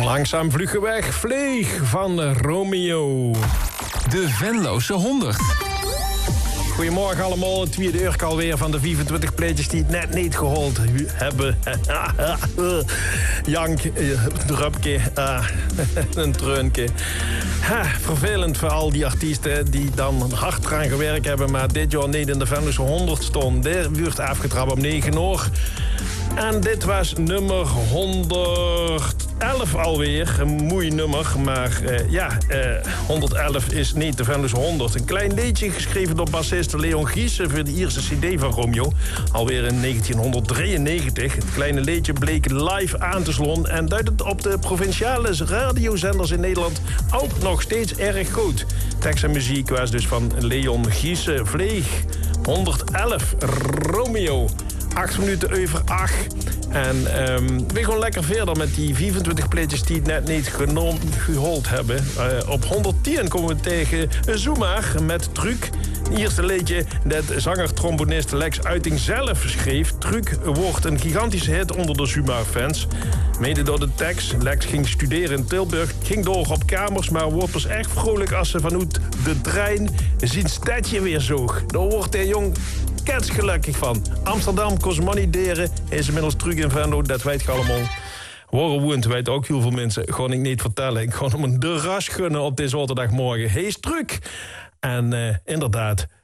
Langzaam vluggen weg, vleeg van Romeo. De Venlose 100. Goedemorgen allemaal, het tweede uur alweer van de 24 pleetjes die het net niet gehold hebben. Jank, drupke, een treunke. Vervelend voor al die artiesten die dan hard eraan gewerkt hebben, maar dit jaar niet in de Venlose 100 stond. De wordt afgetrapt om 9 uur. En dit was nummer 111 alweer. Een mooi nummer, maar 111 is niet de Venlose 100. Een klein liedje geschreven door bassist Leon Giesen voor de eerste cd van Romeo. Alweer in 1993. Het kleine liedje bleek live aan te slaan en duidde op de provinciale radiozenders in Nederland ook nog steeds erg goed. Tekst en muziek was dus van Leon Giesen. Vleeg 111 Romeo. 8 minuten over 8. En we gaan lekker verder met die 24 pleetjes die het net niet gehold hebben. Op 110 komen we tegen Zoemaar met Truc. Het eerste liedje dat zanger-trombonist Lex Uiting zelf schreef. Truc wordt een gigantische hit onder de Zoemaar-fans. Mede door de tekst. Lex ging studeren in Tilburg, ging door op kamers, maar wordt pas echt vrolijk als ze vanuit de trein zijn stadje weer zoog. Daar wordt hij jong ketsgelukkig van. Amsterdam kost money deren, is inmiddels Truc in Venlo, dat weet je allemaal. Waar woont, weet ook heel veel mensen. Gewoon ik niet vertellen. Ik ga hem een de ras gunnen op deze zaterdagmorgen. Hij is Truc. En inderdaad,